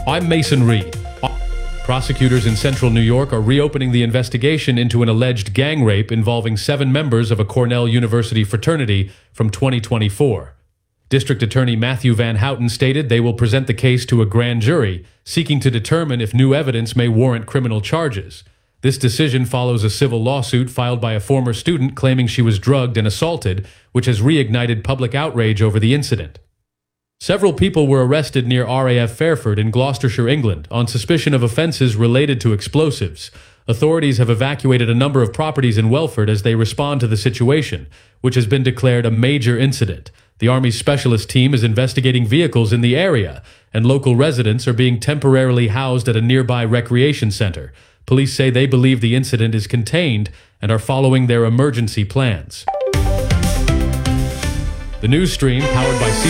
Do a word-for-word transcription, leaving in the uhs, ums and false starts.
I'm Mason Reed. Prosecutors in central New York are reopening the investigation into an alleged gang rape involving seven members of a Cornell University fraternity from twenty twenty-four. District Attorney Matthew Van Houten stated they will present the case to a grand jury, seeking to determine if new evidence may warrant criminal charges. This decision follows a civil lawsuit filed by a former student claiming she was drugged and assaulted, which has reignited public outrage over the incident. Several people were arrested near R A F Fairford in Gloucestershire, England, on suspicion of offences related to explosives. Authorities have evacuated a number of properties in Welford as they respond to the situation, which has been declared a major incident. The Army's specialist team is investigating vehicles in the area, and local residents are being temporarily housed at a nearby recreation center. Police say they believe the incident is contained and are following their emergency plans. The news stream, powered by C